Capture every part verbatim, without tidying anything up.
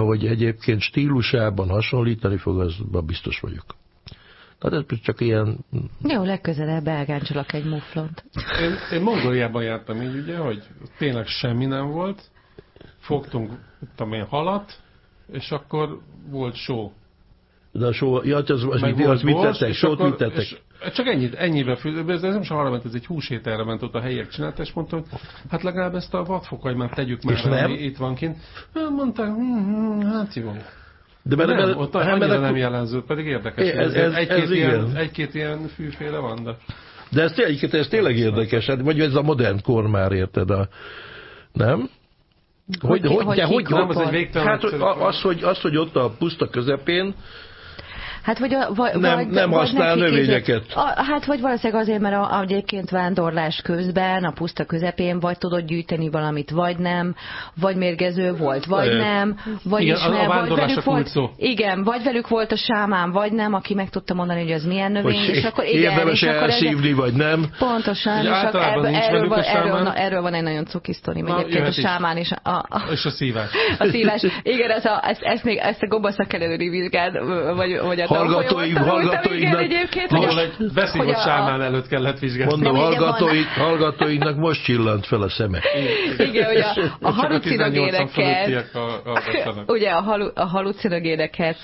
hogy egyébként stílusában hasonlítani fog, azban biztos vagyok. Tehát ez csak ilyen... Jó, legközelebb elgáncsolok egy muflont. Én, én Mongóliában jártam így, ugye, hogy tényleg semmi nem volt. Fogtunk, tudom én, halat, és akkor volt só. De a só, ja, az, az, mit, az mit tettek? Sót mit tettek? Csak ennyit, ennyibe fül, ez nem sem arra ment, ez egy húsételre ment, ott a helyiek csinálta, és mondta, hogy hát legalább ezt a vadfokhagymát tegyük már, ami itt van kint. Mondták, hm, hát jó. De nem, nem, ott a annyira nem jelenző, pedig érdekes. Ez, ez, egy-két, ez ilyen, egy-két ilyen fűféle van, de... De ez, tényleg, ez tényleg érdekes, hát, vagy ez a modern kor már, érted, a, nem? Hogy, hogy, hogy, hogy, hogy, nem, az egy végtelen... Hát az hogy, az, hogy ott a puszta közepén, Hát, vagy a, vagy, nem, vagy, nem használ növényeket. A, hát, vagy valószínűleg azért, mert a, a, egyébként vándorlás közben, a puszta közepén vagy tudod gyűjteni valamit, vagy nem, vagy mérgező volt, vagy Olyan. nem, vagy igen, ismer, a vagy velük volt, szó. igen, vagy velük volt a sámán, vagy nem, aki meg tudta mondani, hogy az milyen növény, hogy és akkor igen, érdemes és akkor elszívni, vagy nem. Pontosan, és akkor erről, erről, van, erről, na, erről van egy nagyon cuki sztorim, egyébként a sámán és a, a, és a szívás. A szívás. Igen, ez a, ezt, ezt, még, ezt a gombaszak előri vizsgád, vagy, vagy a hallgatóim, hallgatóinknak, ahol egy beszívott sámán előtt kellett vizsgálni. Mondom, hallgatóink, hallgatóinknak most csillant fel a szeme. Igen, hogy a, a halucinogéneket, ugye a, halu, a halucinogéneket,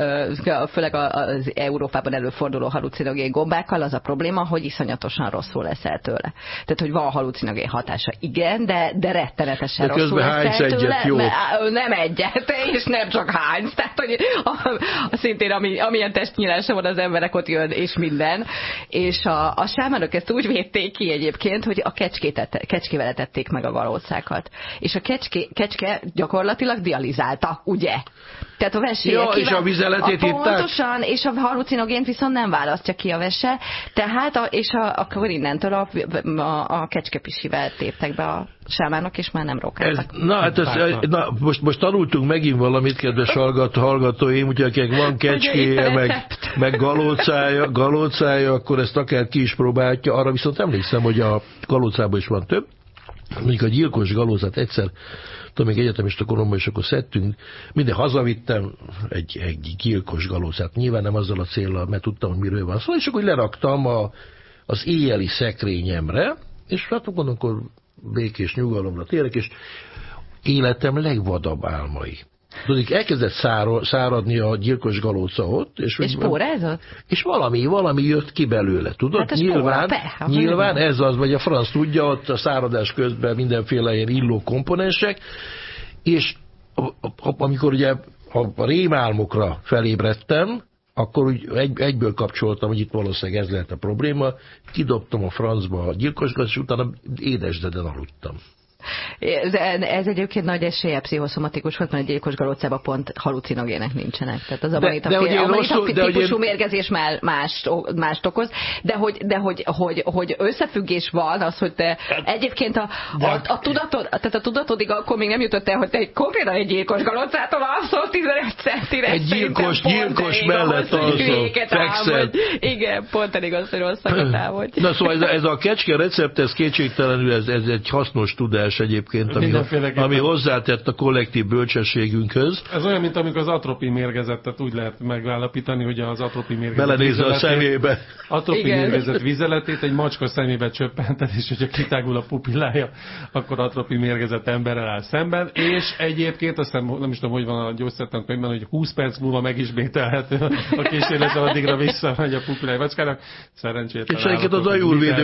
főleg az Európában előforduló halucinogén gombákkal az a probléma, hogy iszonyatosan rosszul leszel tőle. Tehát, hogy van halucinogén hatása, igen, de, de rettenetesen de rosszul leszel tőle. Egyet, nem egyet, és nem csak hánysz. Tehát, hogy a, a szintén, ami, amilyen testnyílása van az emberek, ott jön, és minden. És a, a sámánok ezt úgy védték ki egyébként, hogy a kecskét, kecskével etették meg a galócákat. És a kecske, kecske gyakorlatilag dializálta, ugye? Tehát a veséje ja, és a vizeletét itták? Pontosan, és a halucinogént viszont nem választja ki a vese, tehát, a, és a, akkor innentől a, a, a kecskepisivel téptek be a sámánok, és már nem rókáltak. Ez, na, hát ez, na most, most tanultunk megint valamit, kedves hallgat, hallgatóim, úgyhogy akinek van kecskéje, meg, meg galócája, galócája, akkor ezt akár ki is próbálja. Arra viszont emlékszem, hogy a galócában is van több. Mondjuk a gyilkos galózát egyszer, tudom, még egyetemista koromban, és akkor szedtünk, minden hazavittem egy, egy gyilkos galózát. Nyilván nem azzal a céllal, mert tudtam, hogy miről van szó, és akkor leraktam a, az éjjeli szekrényemre, és hát mondom, akkor békés nyugalomra térek, és életem legvadabb álmai. Tudod, elkezdett száradni a gyilkos galóca ott. És, és pórázott? És valami, valami jött ki belőle, tudod? Hát nyilván, spóra, nyilván ez az, vagy a franc tudja, ott a száradás közben mindenféle ilyen illó komponensek, és amikor ugye a rémálmokra felébredtem, akkor úgy egy, egyből kapcsoltam, hogy itt valószínűleg ez lehet a probléma, kidobtam a francba a gyilkos galócát, és utána édesdeden aludtam. Ez, ez egyébként nagy esélye pszichoszomatikus volt, mert a gyilkos galócában pont halucinogének nincsenek. Tehát az amanita típusú mérgezés mást, mást okoz. De, hogy, de hogy, hogy, hogy összefüggés van az, hogy te egyébként a, a, a, tudatod, tehát a tudatodig akkor még nem jutott el, hogy te konkrétan egy gyilkos galócától alszol tizenöt centire. Egy gyilkos, gyilkos mellett alszol. Fekszel. Igen, pont elég az, hogy rosszakat álmodj. Na szóval ez a, ez a kecske recept, ez kétségtelenül ez, ez egy hasznos tudás egyébként, ami, ami hozzátett a kollektív bölcsességünkhöz. Ez olyan, mint amikor az atropin mérgezettet úgy lehet megállapítani, hogy az atropin mérgezet belenézze a szemébe. Atropin mérgezet vizeletét egy macska szemébe csöppented, és hogyha kitágul a pupillája, akkor atropin mérgezett emberrel áll szemben, és egyébként azt hiszem, nem is tudom, hogy van a gyógyszertan könyvben, hogy húsz perc múlva megismételhető a kísérlet, addigra visszamegy a pupillája macskának. Szerencsétlen. És egyébként az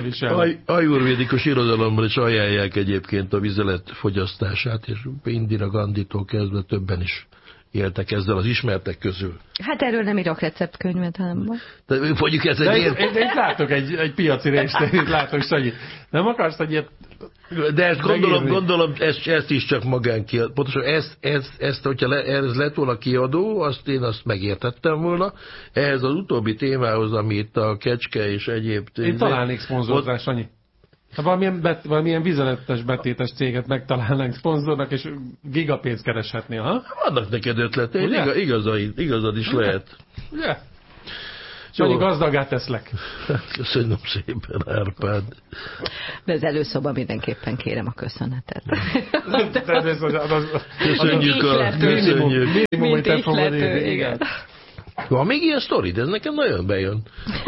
ajurvédikus irodalomban is ajánlják egyébként a vizelet fogyasztását, és Indira Gandhitól kezdve többen is éltek ezzel az ismertek közül. Hát erről nem írok receptkönyvet, hanem de mondjuk ez egy én, én, én látok egy, egy piaci részt, itt látok Sanyi. Nem akarsz egy ilyet? De ezt gondolom, gondolom ezt, ezt is csak magánkiadó. Pontosan ezt, ezt, ezt hogyha le, ez lett volna kiadó, azt én azt megértettem volna. Ehhez az utóbbi témához, ami itt a kecske és egyéb... Én találnék szponzorzást, Sanyi. Ha valamilyen, bet, valamilyen vizeletes betétes céget megtalálnánk szponzornak, és gigapénzt kereshetnél, ha? Vannak neked ötleteid, igaz, igazad, igazad is ugye? lehet. Ugye? Sanyi, gazdagát teszlek. Köszönöm szépen, Árpád. De az előszoba mindenképpen kérem a köszönetet. Köszönjük a... Köszönjük. Mint ihlető, igen. Van még ilyen sztorid? Ez nekem nagyon bejön.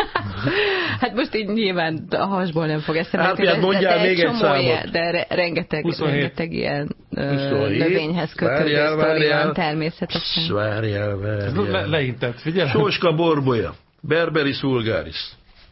Hát most így nyilván a hasból nem fog eszembe. Hát, hát mondjál még egy számot. De rengeteg, rengeteg ilyen huszonhét növényhez kötődő sztori van természetesen. Várjál, várjál. Le, leintett, figyelj. Sóska borbolya. Berberis vulgaris.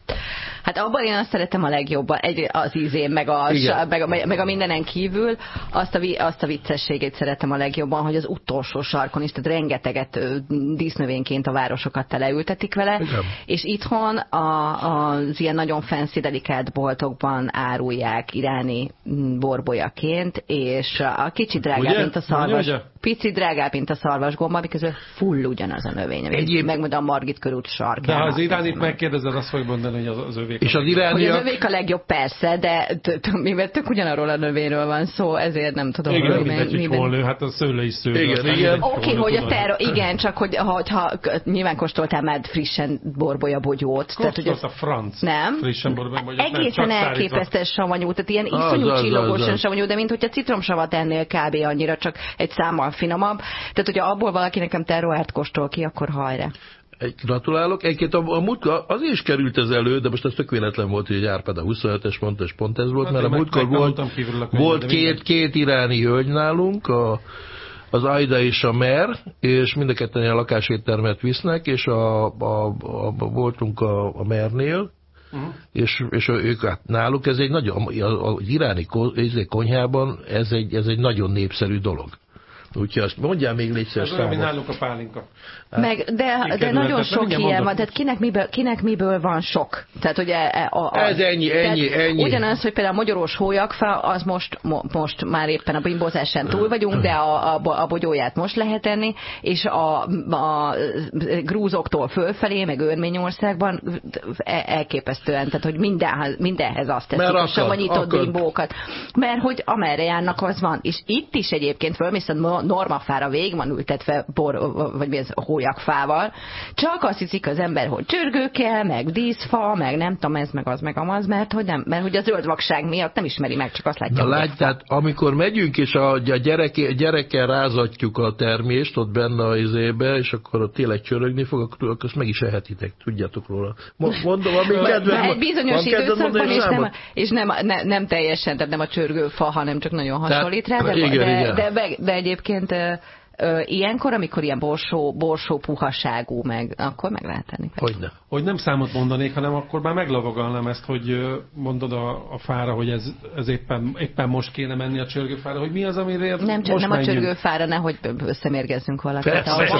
Hát abban én azt szeretem a legjobban, egy, az ízén, meg a, meg, a, meg a mindenen kívül, azt a, azt a viccességét szeretem a legjobban, hogy az utolsó sarkon is, tehát rengeteget dísznövényként a városokat teleültetik vele, igen. És itthon a, az ilyen nagyon fancy dedikált boltokban árulják iráni borbolyaként, és a kicsi drágább, ugye? Mint a szarvas. Ugye? Pici drágább, mint a szarvasgomba, miközben full ugyanaz a növény. Egyéb... Megmondom a Margit körút sarkán. De ha az iránit megkérdezed, azt fogja mondani, hogy az, az övék. És az irániak... Hogy az övék a legjobb, persze, de mivel tök ugyanarról a növényről van szó, ezért nem tudom, igen, hogy mindegy, hogy hol nő, hát a szőlő is szőlő. Igen, igen. Oké, hogy a terro, igen, csak hogy ha, ha nyilván kóstoltál már frissen borbolya bogyót. Kóstolt a franc nem? Frissen borbolya bogyót. Egészen elképesztő savanyú, tehát ilyen iszonyú csillogósan savanyú, de mint hogyha citromsavat ennél kb. Annyira, csak egy számmal finomabb. Tehát, hogyha abból valaki nekem terroárt kóstol ki, akkor hajrá. Egy, gratulálok. Egyébként a, a múltkor az is került ez elő, de most ez tök véletlen volt, hogy egy Árpád a huszonhetes mondta, és pont ez volt, hát mert a múltkor volt, volt két, két iráni hölgy nálunk, a, az Aida és a Mer, és mind a ketten a lakáséttermet visznek, és a, a, a, a, voltunk a, a Mernél, uh-huh. és, és ők hát náluk ez egy nagyon, az iráni konyhában ez egy, ez egy nagyon népszerű dolog. Úgyhogy azt mondjál még légy szíves számot. Ez olyan, náluk a pálinka. Meg, de, de nagyon sok ilyen van, tehát kinek miből, kinek miből van sok. Tehát ugye a, a, ez ennyi, ennyi, ennyi. Ugyanaz, hogy például a mogyorós hólyagfa, az most, mo, most már éppen a bimbózásán túl vagyunk, de a, a, a bogyóját most lehet enni, és a, a grúzoktól fölfelé, meg Örményországban elképesztően, tehát hogy mindenhez, mindenhez azt teszik, a savanyított bimbókat. Mert hogy amerre járnak, az van. És itt is egyébként fölmész a normafára végig van ültetve bor, vagy mi ez, hólyagfával. Csak azt hiszik az ember, hogy csörgő kell, meg díszfa, meg nem tudom ez, meg az, meg amaz, mert hogy, nem, mert hogy a zöld vakság miatt nem ismeri meg, csak azt látja. Na látj, tehát amikor megyünk, és a, a gyerek, gyerekkel rázatjuk a termést ott benne a izébe, és akkor ott tényleg csörögni fog, akkor, akkor azt meg is ehetitek, tudjátok róla. Mondom, amíg kedvem, egy bizonyos időszakban, és, nem, és nem, nem, nem teljesen, tehát nem a csörgőfa, hanem csak nagyon hasonlít rá, de, igen, de, igen. De, de, de egyébként Ö, ilyenkor, amikor ilyen borsó, borsó puhaságú meg, akkor meg lehet tenni. Hogy nem. Hogy nem számot mondanék, hanem akkor már meglavagalnám ezt, hogy mondod a, a fára, hogy ez, ez éppen, éppen most kéne menni a csörgőfára, hogy mi az, amire nem, most nem a csörgőfára, nehogy összemérgezzünk valakit. Persze, a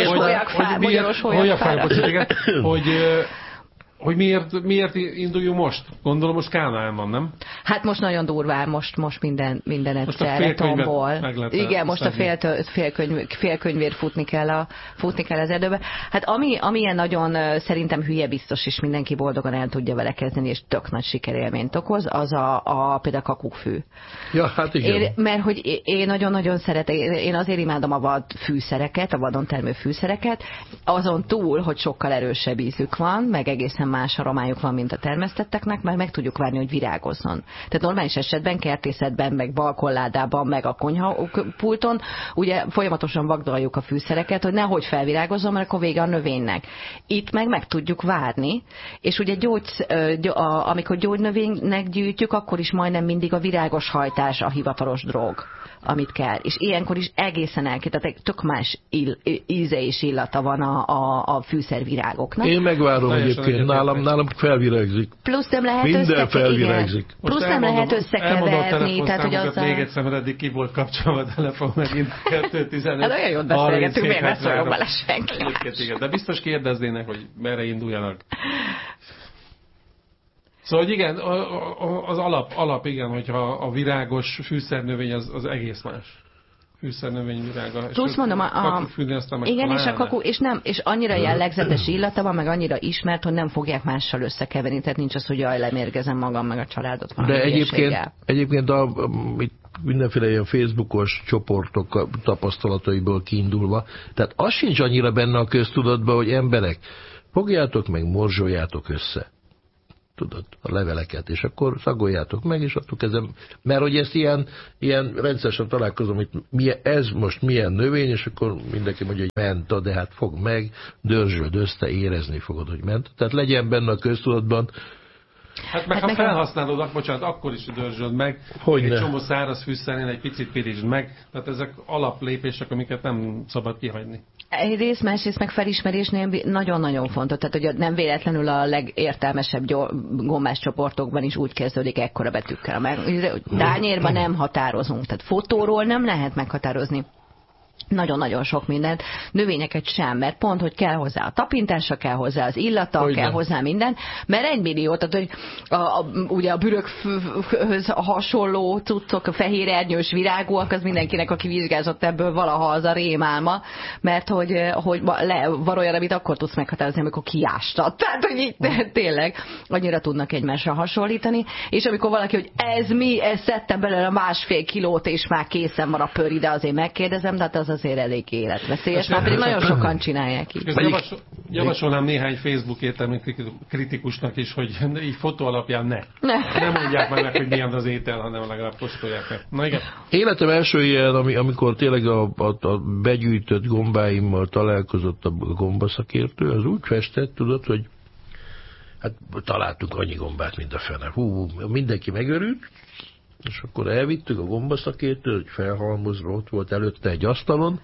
magyaros hólyagfára. Hogy Hogy miért, miért induljunk most? Gondolom most Kánaán van, nem? Hát most nagyon durván, most, most minden, minden egyszerre tombol. Igen, most a fél, félkönyv, félkönyvért futni kell, a, futni kell az erdőbe. Hát ami, amilyen nagyon szerintem hülye biztos, és mindenki boldogan el tudja vele kezdeni, és tök nagy sikerélményt okoz, az a, a például kakukkfű. Ja, hát igen. Én, mert hogy én nagyon-nagyon szeretek, én azért imádom a vad fűszereket, a vadon termő fűszereket, azon túl, hogy sokkal erősebb ízük van, meg egészen más aromájuk van, mint a termesztetteknek, mert meg tudjuk várni, hogy virágozzon. Tehát normális esetben, kertészetben, meg balkonládában, meg a konyhapulton, ugye folyamatosan vagdaljuk a fűszereket, hogy nehogy felvirágozzon, mert akkor vége a növénynek. Itt meg meg tudjuk várni, és ugye gyógysz, amikor gyógynövénynek gyűjtjük, akkor is majdnem mindig a virágos hajtás a hivatalos drog, amit kell. És ilyenkor is egészen elképesztő, tehát tök más ill, íze és illata van a, a, a fűszervirágoknak. Én megvárom egyébként, nálam, nálam felvirágzik. Plusz nem lehet minden felvirágzik. Plusz nem lehet összekeverni. Tehát, hogy azzal... még egyszer, mert eddig ki volt kapcsolva a telefon megint kettő tizenöt. Hát olyan jót beszélgetünk, miért ne szóljon bele senki. De biztos kérdeznének, hogy merre induljanak. Szóval, hogy igen, az alap, alap igen, hogyha a virágos fűszernövény az, az egész más. Fűszernövény virága. Plusz mondom, a, a, igen, és a kakú, és, nem, és annyira jellegzetes illata van, meg annyira ismert, hogy nem fogják mással összekeverni, tehát nincs az, hogy jaj, lemérgezem magam, meg a családot van. De egyébként, egyébként a, a, mindenféle ilyen Facebookos csoportok tapasztalataiból kiindulva, tehát az sincs annyira benne a köztudatban, hogy emberek, fogjátok meg, morzsoljátok össze. Tudod, a leveleket, és akkor szagoljátok meg, és attól kezdem, mert hogy ezt ilyen, ilyen rendszeresen találkozom, hogy milyen, ez most milyen növény, és akkor mindenki mondja, hogy menta, de hát fog meg, dörzsöld össze, érezni fogod, hogy menta. Tehát legyen benne a köztudatban. Hát meg hát ha felhasználod, bocsánat, akkor is dörzsöld meg, Hogyne. Egy csomó száraz fűszernél egy picit pirítsd meg, tehát ezek alaplépések, amiket nem szabad kihagyni. Egyrészt, másrészt meg felismerésnél nagyon-nagyon fontos, tehát hogy nem véletlenül a legértelmesebb gombás csoportokban is úgy kezdődik ekkora betűkkel. Mert tányérban nem határozunk, tehát fotóról nem lehet meghatározni nagyon-nagyon sok mindent, növényeket sem, mert pont, hogy kell hozzá a tapintása, kell hozzá az illata, hogy kell nem. hozzá minden, mert egy millió, tehát hogy a, a, ugye a bürökhöz hasonló cuccok, a fehér ernyős virágúak, az mindenkinek, aki vizsgázott ebből valaha az a rémálma, mert hogy, hogy le, van olyan, amit akkor tudsz meghatározni, amikor kiástad. Tehát, hogy így tényleg annyira tudnak egymásra hasonlítani, és amikor valaki, hogy ez mi, ez szedtem belőle másfél kilót, és már készen van a pör, ide azért megkérdezem, de hát az azért elég életveszélyes, már pedig nagyon sokan csinálják így. Javasol, javasolnám néhány Facebook ételmi kritikusnak is, hogy így fotó alapján ne. ne. Nem mondják már meg, hogy milyen az étel, hanem legalább kóstolják meg. Na igen. Életem első ilyen, amikor tényleg a, a, a begyűjtött gombáimmal találkozott a gombaszakértő, az úgy festett, tudod, hogy hát találtunk annyi gombát, mint a fene. Hú, mindenki megörült, és akkor elvittük a gombaszakértőt, hogy felhalmozva ott volt előtte egy asztalon,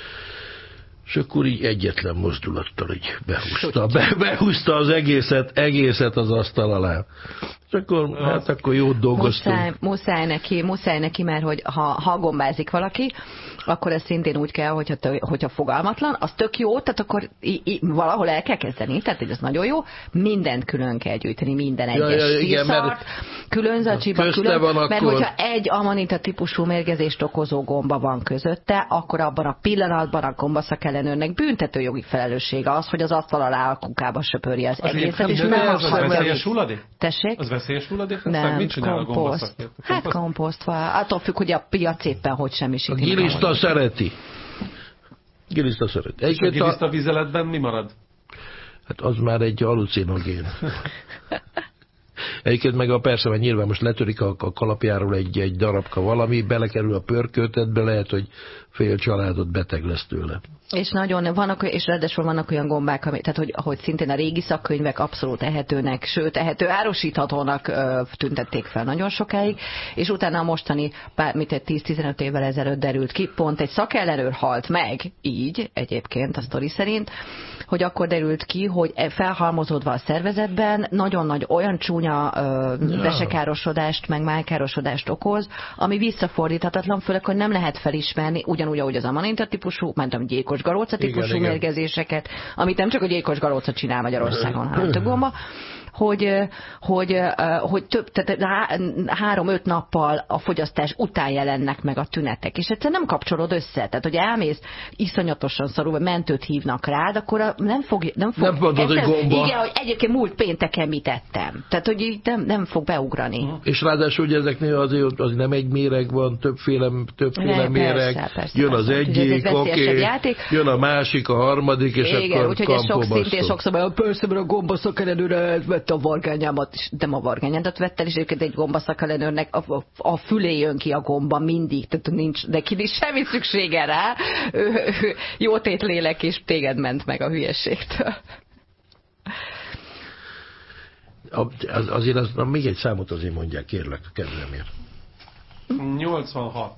és akkor így egyetlen mozdulattal így behúzta, be, behúzta az egészet, egészet az asztal alá. És akkor, hát akkor jót dolgoztunk. Muszáj, muszáj neki, muszáj neki, mert hogy ha, ha gombázik valaki, akkor ez szintén úgy kell, hogyha, tő, hogyha fogalmatlan, az tök jó, tehát akkor i, i, valahol el kell kezdeni, tehát ez nagyon jó, mindent külön kell gyűjteni, minden egyes ja, ja, szírszart, külön zacsiba, külön, van mert akkor... hogyha egy amanita típusú mérgezést okozó gomba van közötte, akkor abban a pillanatban a gombaszakellenőrnek büntetőjogi felelőssége az, hogy az asztal alá a kukába söpöri az, az egészet, és nem az veszélyes hulladék? Tessék? Az veszélyes hulladék? Nem, mit csinál komposzt. A komposzt? Hát komposzt van. Attól függ, hogy a piac éppen hogy semmisíti. A giliszta szereti. Giliszta szereti. És a giliszta vizeletben mi marad? Hát az már egy halucinogén. Egyébként meg a persze, mert nyilván most letörik a, a kalapjáról egy, egy darabka valami, belekerül a pörköltetbe, lehet, hogy fél családot beteg lesz tőle. És nagyon vannak, és ráadásul vannak olyan gombák, ami, tehát hogy, hogy szintén a régi szakkönyvek abszolút ehetőnek, sőt ehető árusíthatónak ö, tüntették fel nagyon sokáig, és utána a mostani, mint tíz-tizenöt évvel ezelőtt derült ki, pont egy szakellenőr halt meg, így egyébként a sztori szerint, hogy akkor derült ki, hogy felhalmozódva a szervezetben nagyon nagy olyan csúnya ö, vesekárosodást, meg májkárosodást okoz, ami visszafordíthatatlan, főleg, hogy nem lehet felismerni, ugyanúgy, ahogy az amanita típusú, mondtam, gyilkos galóca típusú igen, mérgezéseket, amit nem csak a gyilkos galóca csinál Magyarországon, hanem több gomba, hogy, hogy, hogy több, tehát három-öt nappal a fogyasztás után jelennek meg a tünetek, és egyszerűen nem kapcsolod össze. Tehát, hogy elmész iszonyatosan szarul, vagy mentőt hívnak rád, akkor nem fog... Nem, fog, nem mondod, hogy gomba. Igen, hogy egyébként múlt pénteken mit ettem. Tehát, hogy így nem, nem fog beugrani. És ráadásul, hogy ezeknél azért az nem egy méreg van, többféle, többféle ne, méreg, persze, persze, jön az persze, egyik, oké, okay, jön a másik, a harmadik, és igen, akkor úgyhogy ez sok szintén sokszor, hogy persze, mert a gombaszakellenőre vette a vargányámat, és nem a vargányádat vett el, és egyébként egy gombaszakellenőrnek a, a, a fülé jön ki a gomba mindig, tehát nincs neki nincs semmi szüksége rá. Ő, ő, jó tét lélek, és téged ment meg a hülyeségtől. Az, azért az, na, még egy számot azért mondják, kérlek, a kedvemért. nyolcvanhat.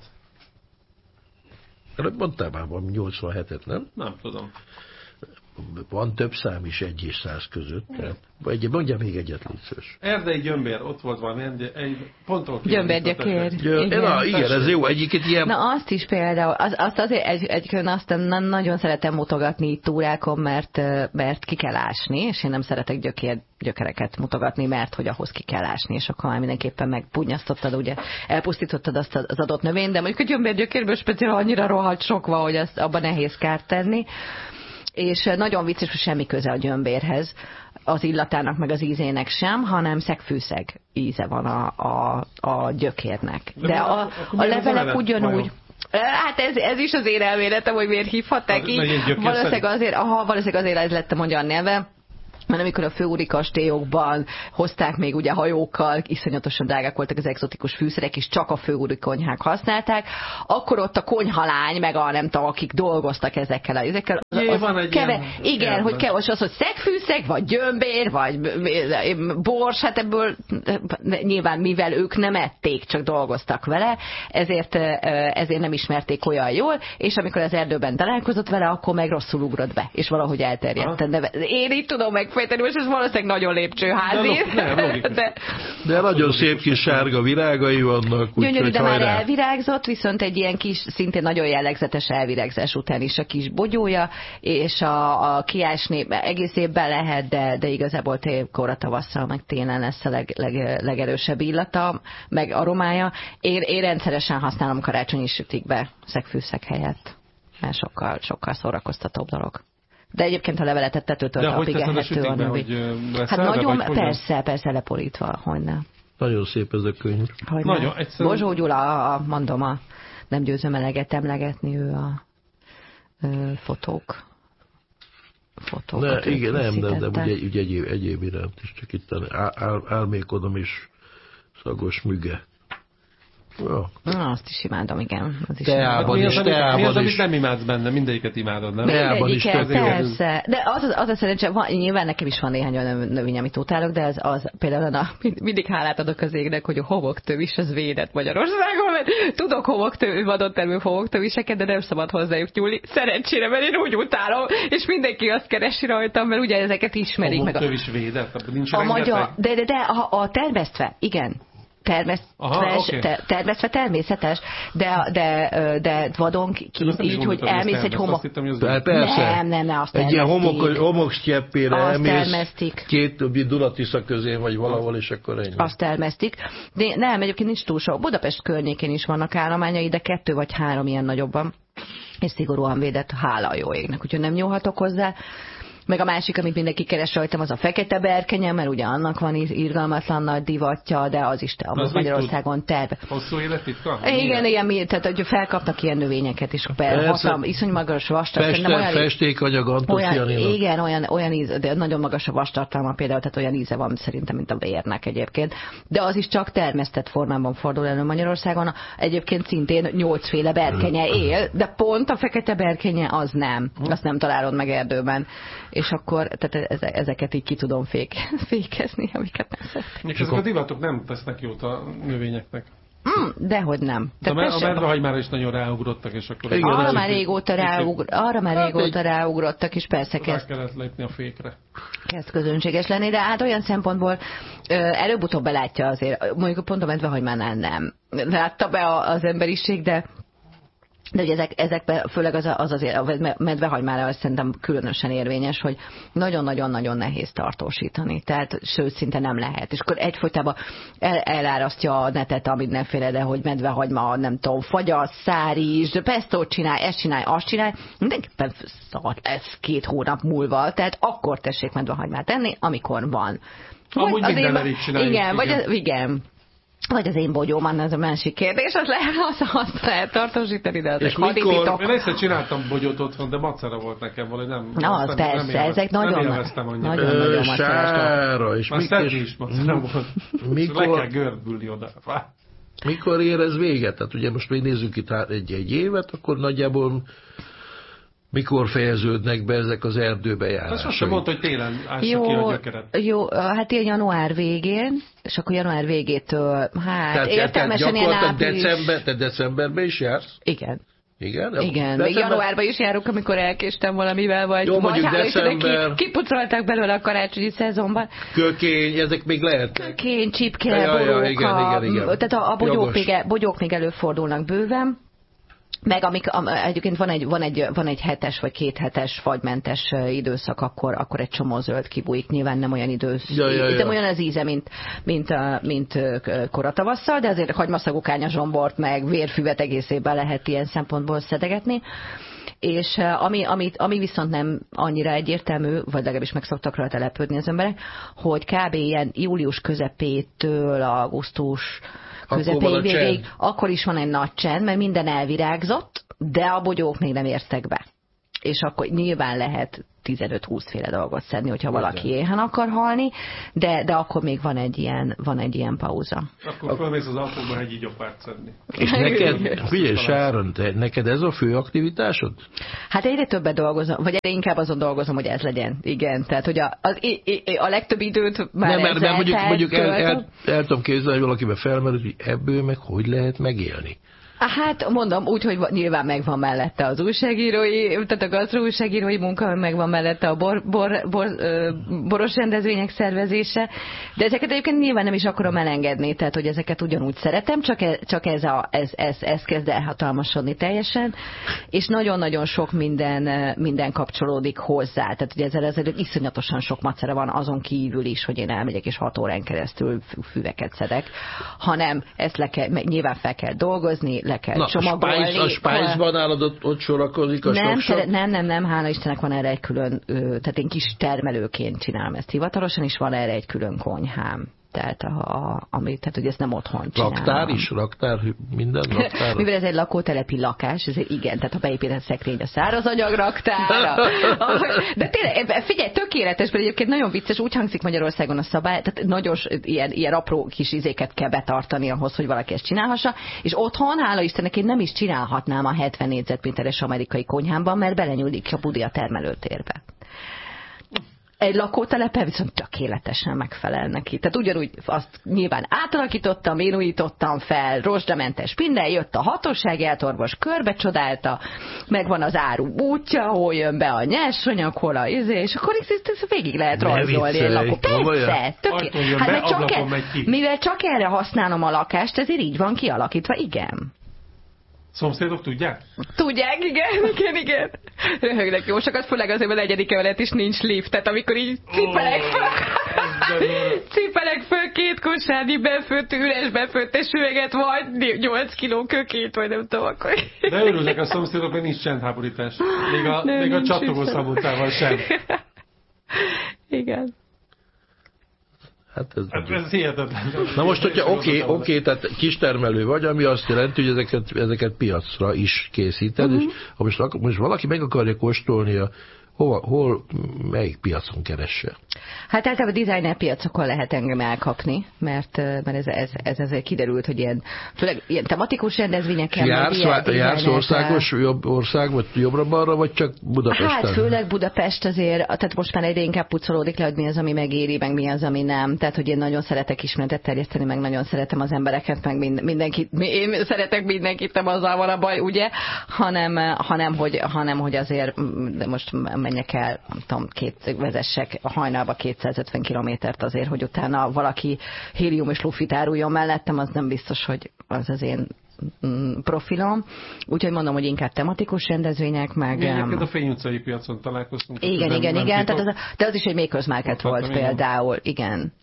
Mondtál már valami nyolcvanhetet, nem? Nem tudom. Van több szám is egy és száz között. Tehát, vagy mondja még egyet, létszős. Erdei gyömbér, ott volt valami, egy, egy ponttól gyömbérgyökér. Igen, na, igen, ez jó, egyiket ilyen... Na azt is például, az, azt azért egy, egyébként azt nagyon szeretem mutogatni itt túrákon, mert, mert ki kell ásni, és én nem szeretek gyökér, gyökereket mutogatni, mert hogy ahhoz ki kell ásni, és akkor már mindenképpen megpunyasztottad, ugye elpusztítottad azt az adott növényt, de mondjuk a gyömbérgyökérből speciál annyira rohadt sok van, hogy azt abban nehéz kárt tenni. És nagyon vicces, hogy semmi köze a gyömbérhez, az illatának meg az ízének sem, hanem szegfűszeg íze van a, a, a gyökérnek. De a, a levelek ugyanúgy... Hát ez, ez is az én elméletem, hogy miért hívhatták így. Valószínűleg azért, aha, valószínűleg azért ez lett a magyar neve, mert amikor a főúri kastélyokban hozták még ugye hajókkal, iszonyatosan drágák voltak az egzotikus fűszerek, és csak a főúri konyhák használták, akkor ott a konyhalány, meg a nem tudom, akik dolgoztak ezekkel, ezekkel az, az van egy keve, ilyen, igen, ilyen, hogy keves az, hogy szegfűszeg, vagy gyömbér, vagy bors, hát ebből nyilván mivel ők nem ették, csak dolgoztak vele, ezért, ezért nem ismerték olyan jól, és amikor az erdőben találkozott vele, akkor meg rosszul ugrott be, és valahogy elterjedt. De én így tudom megfejteni, most ez valószínűleg nagyon lépcsőházi. De, de, de, de nagyon szép kis sárga virágai vannak. Gyönyörű, de már elvirágzott, viszont egy ilyen kis, szintén nagyon jellegzetes elvirágzás után is a kis bogyója, és a, a kiásni egész évben lehet, de, de igazából kora tavasszal, meg télen lesz a leg, leg, legerősebb illata, meg aromája. Én, én rendszeresen használom karácsonyi sütikbe szegfűszeg helyett, mert sokkal, sokkal szórakoztatóbb dolog. De egyébként a leveletet tetőtől talpig ehető a növi. Hát nagyon, persze, persze lepolítva, hogyne. Nagyon szép ez a könyv. Nagyon, egyszerűen... Bozsó Gyula, a, mondom, a, nem győzöm eleget emlegetni, ő a ö, fotók. Fotókat ne, igen, nem, nem, nem, ugye, ugye egyéb, egyéb iránt is, csak itt álmékodom is szagos müge. Ja. Na, azt is imádom, igen. Az is teában is, is, teában mi az, amit is. nem imádsz benne? Mindegyiket imádod, nem? Teában is. Persze. De az, az, az a szerencsé, van, nyilván nekem is van néhány olyan növény, amit utálok, de az, az például a, mindig hálát adok az égnek, hogy a homoktőv is az védett Magyarországon, mert tudok homoktőv, vadon termő homoktőviseket, de nem szabad hozzájuk nyúlni. Szerencsére, mert én úgy utálom, és mindenki azt keresi rajtam, mert ugye ezeket ismerik. Homoktőv is védett? Nincs a magyar, de, de, de a, a termesztve, igen. Termesztve, Aha, okay. ter, termesztve természetes, de, de, de vadon így, hogy elmész egy homok... Nem, nem, nem, azt egy ilyen homok, homokstyeppére elmész két Dunatisza közén, vagy valahol, és akkor ennyi. Azt termesztik. De nem, egyébként nincs túl sok. Budapest környékén is vannak állományai, de kettő vagy három ilyen nagyobban, és szigorúan védett, hála a jó égnek, úgyhogy nem nyúlhatok hozzá. Meg a másik, amit mindenki keres rajtam, az a fekete berkenye, mert ugye annak van irgalmatlan nagy divatja, de az is te, Magyarországon terve. Hosszú élettitka? Igen, igen, tehát hogy felkapnak ilyen növényeket is, hatalmas, iszony magas vastartalma. Feste, festékanyag, antocianina. Igen, olyan, olyan íz, de nagyon magas a vastartalma például, tehát olyan íze van szerintem, mint a vérnek egyébként. De az is csak termesztett formában fordul elő Magyarországon. Egyébként szintén nyolcféle berkenye él, de pont a fekete berkenye az nem. Azt nem találod meg erdőben. És akkor tehát ezeket így ki tudom fék, fékezni, amiket nem szeretek. És ezek a divatok nem tesznek jót a növényeknek. Mm, dehogy nem. De a medvehagymára is nagyon ráugrottak, és akkor... Igen, arra, már régóta ráugr, arra már régóta hát ráugrottak, és persze kezd... Rá kellett lépni a fékre. Kezd közönséges lenni, de hát olyan szempontból előbb-utóbb belátja azért, mondjuk pont a medvehagymánál nem. Látta be az emberiség, de... De ugye ezek, ezekben főleg az, az azért, a medvehagymára azt szerintem különösen érvényes, hogy nagyon-nagyon-nagyon nehéz tartósítani. Tehát sőt, szinte nem lehet. És akkor egyfolytában el, elárasztja a netet a mindenféle, de hogy medvehagyma, nem tudom, fagyasz, szárizs, pestót csinálj, ezt csinálj, azt csinálj. Mindenképpen szart lesz két hónap múlva. Tehát akkor tessék medvehagymát tenni, amikor van. Amúgy mindenre így csináljuk. Igen, vagy az, igen. Vagy az én bogyóm, az a másik kérdés, az lehet, azt, azt lehet tartósítani, de azok hadititok. Én egyszer csináltam bogyót otthon, de macera volt nekem valahogy, nem... Na, az nem, persze, nem ezek nagyon, nagyon, nagyon, nagyon sára, és már mikor, is macera volt. Mikor, le kell görbülni oda. Mikor ér ez véget? Tehát ugye most még nézzük itt egy-egy évet, akkor nagyjából mikor fejeződnek be ezek az erdőbejárások? Azt sosem mondta, hogy télen ássa ki a gyökeret. Jó, hát ilyen január végén, és akkor január végétől, hát tehát, értelmesen ilyen április... December, te decemberben is jársz? Igen. Igen? Igen, még januárban is járok, amikor elkéstem valamivel, vagy, jó, vagy december... ki, kipucolták belőle a karácsonyi szezonban. Kökény, ezek még lehet. Kökény, csipke, ja, boróka, ja, igen, igen, igen. Tehát a, a bogyók, még, bogyók még előfordulnak bőven. Meg amik, am, egyébként van egy, van, egy, van egy hetes vagy két hetes fagymentes időszak, akkor, akkor egy csomó zöld kibújik. Nyilván nem olyan időszak, ja, ja, ja. nem olyan az íze, mint, mint, mint koratavasszal, de azért hagymaszagú kányazsombort, meg vérfüvet egész évben lehet ilyen szempontból szedegetni. És ami, ami, ami viszont nem annyira egyértelmű, vagy legalábbis meg szoktak rá telepődni az emberek, hogy kb. Ilyen július közepétől augusztus közepéig végéig, akkor is van egy nagy csend, mert minden elvirágzott, de a bogyók még nem értek be. és akkor nyilván lehet tizenöt-húsz féle dolgot szedni, hogyha valaki éhen akar halni, de, de akkor még van egy ilyen, van egy ilyen pauza. Akkor fölmész az autóba egy igyopárt szedni. És neked, figyelj Sáron, te, neked ez a fő aktivitásod? Hát egyre többet dolgozom, vagy egyre inkább azon dolgozom, hogy ez legyen. Igen, tehát hogy a, az, a legtöbb időt már nem, mert, mert mondjuk, mondjuk el, el, el, el tudom képzelni, hogy valakiben felmerült, hogy ebből meg hogy lehet megélni. Hát mondom úgy, hogy nyilván megvan mellette az újságírói, tehát a gasztroújságírói munka, megvan mellette a bor, bor, bor, boros rendezvények szervezése, de ezeket egyébként nyilván nem is akarom elengedni, tehát hogy ezeket ugyanúgy szeretem, csak, e, csak ez, a, ez, ez, ez kezd elhatalmasodni teljesen, és nagyon-nagyon sok minden, minden kapcsolódik hozzá, tehát ugye ezzel ezzel iszonyatosan sok macera van azon kívül is, hogy én elmegyek és hat órán keresztül füveket szedek, hanem ezt le kell, nyilván fel kell dolgozni, le kell Na, csomagolni. A Spice-ban nálad ott, ott sorakozik a nem, sok-sok? nem, nem, nem, hála Istennek van erre egy külön, tehát én kis termelőként csinálom ezt hivatalosan, és van erre egy külön konyhám. Tehát, a, a, ami, tehát, hogy ezt nem otthon csinálom. Raktár is? Raktár? Minden raktár? Mivel ez egy lakótelepi lakás, ezért igen, tehát ha beépített szekrény a szárazanyag raktára. De tényleg, figyelj, tökéletes, mert egyébként nagyon vicces, úgy hangzik Magyarországon a szabály, tehát nagyon ilyen, ilyen apró kis izéket kell betartani ahhoz, hogy valaki ezt csinálhassa, és otthon, hála Istennek, én nem is csinálhatnám a hetven négyzetméteres amerikai konyhámban, mert belenyúlik a budi a termelőtérbe. Egy lakótelepe viszont tökéletesen megfelel neki. Tehát ugyanúgy azt nyilván átalakítottam, én újítottam fel, rozsdamentes minden, jött a hatósági eltorvos, körbe csodálta, megvan az áru útja, hol jön be a nyersanyag, hol a izé, és akkor ezt végig lehet rajzolni egy lakó. Persze, tökéletes. Hát mert csak e, mivel csak erre használom a lakást, ezért így van kialakítva, igen. Szomszédok tudják? Tudják, igen, igen, igen. Röhögnek jó sokat, főleg azért, mert a negyedik emelet is nincs lift, tehát amikor így cipelek föl, oh, cipelek föl két kosárnyi befőtt, üres befőttes üveget, vagy nyolc kiló kökét, vagy nem tudom, akkor... De örülnek a szomszédok, hogy nincs csendháborítás. Még a, még a csatogó szabótával sem. Igen. Hát ez, hát ez hihetetlen. Na most, hogyha oké, okay, okay, tehát kistermelő vagy, ami azt jelenti, hogy ezeket, ezeket piacra is készíted, uh-huh. és ha most, most valaki meg akarja kóstolni, a, hova, hol, melyik piacon keresse? Hát általában designer piacokon lehet engem elkapni, mert, mert ez, ez, ez azért kiderült, hogy ilyen, főleg ilyen tematikus rendezvényeken... Jársz, jársz országos jobb, ország, vagy jobbra-balra, vagy csak Budapesten? Hát főleg Budapest azért, tehát most már egyre inkább pucolódik le, hogy mi az, ami megéri, meg mi az, ami nem. Tehát, hogy én nagyon szeretek ismeretet terjeszteni, meg nagyon szeretem az embereket, meg mindenkit. Én szeretek mindenkit, nem azzal van a baj, ugye? Hanem, hanem, hogy, hanem hogy azért de most menjek el, nem tudom, két, vezessek a hajnalba kétszázötven kilométert azért, hogy utána valaki hélium és lufit áruljon mellettem, az nem biztos, hogy az az én profilom. Úgyhogy mondom, hogy inkább tematikus rendezvények, meg... Egyébként a Fény utcai piacon találkoztunk. Igen, igen, igen, tehát az, de az is egy Makers Market volt igen. például, igen.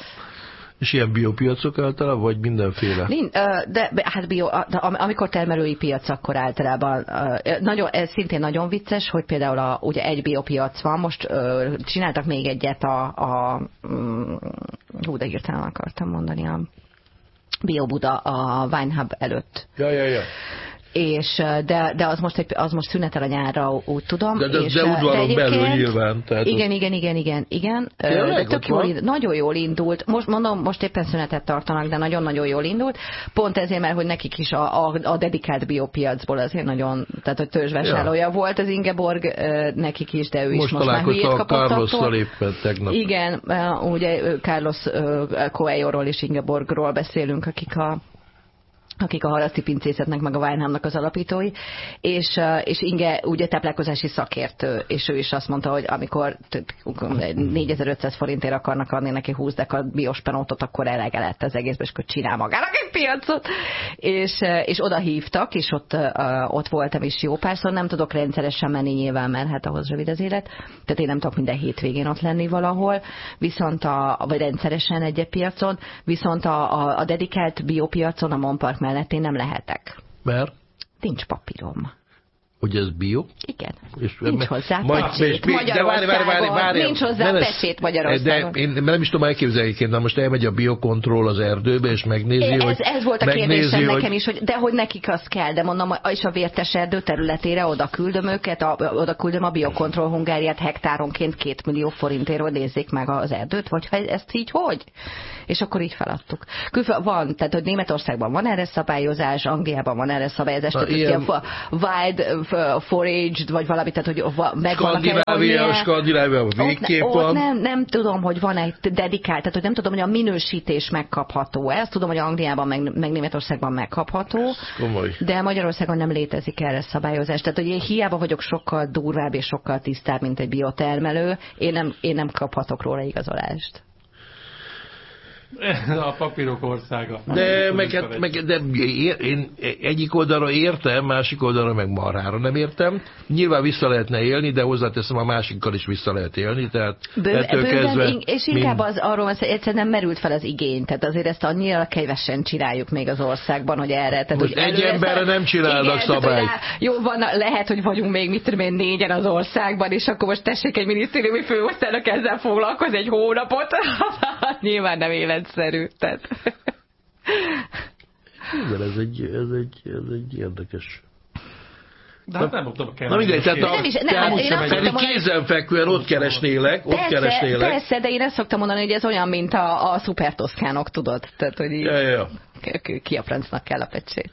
És ilyen biopiacok általában, vagy mindenféle? De, de hát bio, amikor termelői piac, akkor általában nagyon, ez szintén nagyon vicces, hogy például a, ugye egy biopiac van, most csináltak még egyet a, a hú, de hirtelen akartam mondani, a Bio Buda a Wine Hub előtt. Ja, ja, ja. És, de, de az, most egy, az most szünetel a nyárra, úgy tudom. De, de, és, de udvaron belül nyilván. Tehát igen, igen, igen, igen, igen. De tök jól, nagyon jól indult. Most mondom, most éppen szünetet tartanak, de nagyon-nagyon jól indult. Pont ezért, mert hogy nekik is a, a, a dedikált biopiacból azért nagyon, tehát hogy törzsvásárlója ja. volt az Ingeborg, nekik is, de ő most is most már hülyét kapott attól. Most találkoztam a Carlosszal éppen tegnap. Igen, ugye Carlos Coelho-ról és Ingeborgról beszélünk, akik a akik a haraszti pincészetnek, meg a Weinheimnak az alapítói, és, és Inge ugye táplálkozási szakértő, és ő is azt mondta, hogy amikor négyezer-ötszáz forintért akarnak adni neki húsz deka biospenótot, akkor elege lett az egészbe, és akkor csinál magának egy piacot. És, és oda hívtak, és ott, ott voltam is jó párszor, nem tudok rendszeresen menni nyilván, mert hát ahhoz rövid az élet, tehát én nem tudok minden hétvégén ott lenni valahol, viszont a, vagy rendszeresen egy piacon, viszont a, a, a dedikált biopiacon, a Monpark mellett én nem lehetek. Mert? Nincs papírom. Hogy ez bio? Igen. És nincs me, hozzá majd, pecsét Magyarországon. Nincs hozzá pecsét Magyarországon. De én nem is tudom elképzelni, na most elmegy a biokontroll az erdőbe, és megnézi, ez, hogy... Ez volt a kérdésem hogy... nekem is, hogy de hogy nekik az kell, de mondom, és a vértes erdő területére oda küldöm őket, a, oda küldöm a biokontroll Hungáriát hektáronként két millió forintért, hogy nézzék meg az erdőt, vagy ha ezt így hogy? És akkor így feladtuk. Külföld van, tehát hogy Németországban van erre szabályozás, Angliában van erre szabályozás, tehát ilyen wild foraged, vagy valami, tehát hogy meg Skandinávia, Skandinávia végképp ott, van. Ott nem, nem tudom, hogy van egy dedikált, tehát hogy nem tudom, hogy a minősítés megkapható. Ezt tudom, hogy Angliában, meg, meg Németországban megkapható, de Magyarországon nem létezik erre szabályozás. Tehát, hogy én hiába vagyok sokkal durvább és sokkal tisztább, mint egy biotermelő, én nem, én nem kaphatok róla igazolást. A papírok országa. De, meg, meg, de én egyik oldalra értem, másik oldalra meg marhára nem értem. Nyilván vissza lehetne élni, de hozzáteszem, a másikkal is vissza lehet élni. Tehát Bő, kezdve, és inkább az arról, hogy egyszerűen nem merült fel az igény. Tehát azért ezt annyira kevesen csináljuk még az országban, hogy erre. Tehát, most hogy egy emberre nem csinálnak szabályt. Jó, van, lehet, hogy vagyunk még mit tudom én négyen az országban, és akkor most tessék egy minisztériumi főosztálynak ezzel foglalkozni egy hónapot. Nyilván nem életszerű. Tehát. Igen, ez egy, ez egy, ez egy érdekes. De hát nem mondtam, kell. Na mindegy, tehát nem is, nem, én azt pedig kézenfekvően ott keresnélek, ott persze, keresnélek. Persze, de én ezt szoktam mondani, hogy ez olyan, mint a, a szupertoszkánok, tudod? Tehát, hogy ja, ja. Ki a francnak kell a pecsét.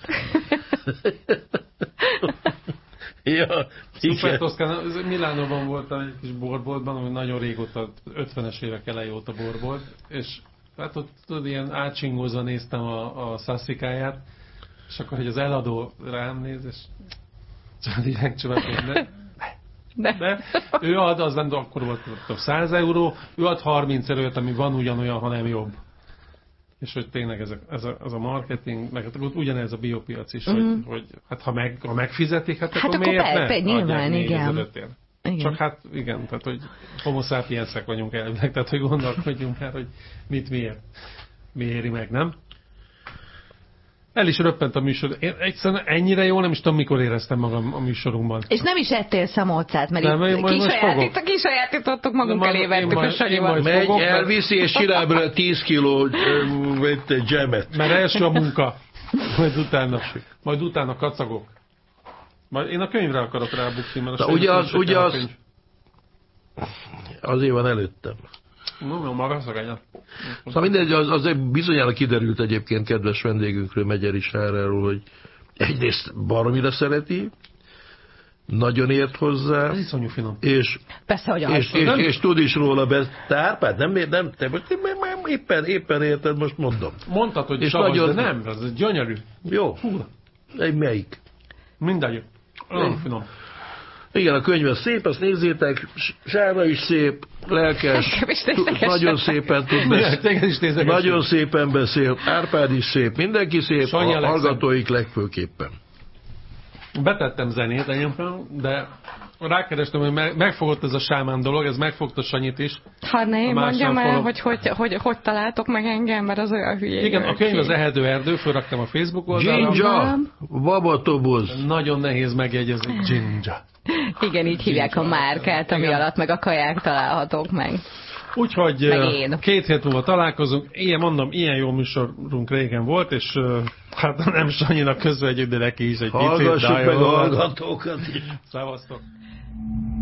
Ja, szupertoszkán, Milánóban voltam egy kis borboltban, ami nagyon régóta, ötvenes évek elejé óta borbolt, és hát ott tudod, ilyen átsingózva néztem a, a szaszikáját, és akkor, hogy az eladó rám néz, és csak így megcsövetem, de, de. de ő ad, az nem, akkor volt száz euró, ő ad harminc erőt, ami van ugyanolyan, hanem jobb. És hogy tényleg ez a, ez a, az a marketing, meg ugyanez a biopiac is, mm. hogy, hogy hát ha, meg, ha megfizetik, hát, hát akkor, akkor miért ne? Nyilván, igen. Igen. Csak hát igen, tehát hogy homo sapiensek vagyunk elvileg, tehát hogy gondolkodjunk már, hogy mit miért, mi éri meg, nem? El is röppent a műsor. Én egyszerűen ennyire jól nem is tudom, mikor éreztem magam a műsorunkban. És nem is ettél szamócát, mert nem, itt kisajátít, kisajátítottuk magunk elé, vettük a Sanyival. Megy, fogok, elviszi, és csinál belőle tíz kiló dzsemet. Mert első a munka, majd utána, majd utána kacagok. Majd én a könyvre akarok rábukni, mert a ugye az, ugye az, azért van előttem. No, no, maga szagányat. Szóval mindegy, az, az bizonyára kiderült egyébként kedves vendégünkről, Megyeri Sáráról, hogy egyrészt baromira szereti, nagyon ért hozzá. Ez iszonyú finom. És, Persze, hogy és, és, és, és tud is róla be. Te Árpád, nem, nem, te most éppen, éppen érted, most mondom. Mondtad, hogy savas, nagyon... de nem, ez gyönyörű. Jó. Hú. Egy melyik? Mindegy. Olyan finom. Igen, a könyv az szép, azt nézzétek, Sára is szép, lelkes, nagyon szépen tud beszélni, nagyon szépen beszél, Árpád is szép, mindenki szép, Sanyi a hallgatóik legfőképpen. Betettem zenét egyébként, de rákerestem, hogy megfogott ez a sámán dolog, ez megfogta Sanyit is. Hát ne, én mondjam el, hogy hogy, hogy hogy találtok meg engem, mert az olyan hülyé. Igen, a könyv az Ehedő erdő, fölraktam a Facebook oldalra. Ginger, babatoboz. Nagyon nehéz megjegyezni, Ginger. Igen, így hívják a márkát, ami igen. alatt meg a kaják találhatók meg. Úgyhogy két hét múlva találkozunk. Ilyen mondom, ilyen jó műsorunk régen volt, és hát nem Sanyinak közvetjük, de neki is egy picit. Hallgassuk meg a hallgatókat is. Szevasztok.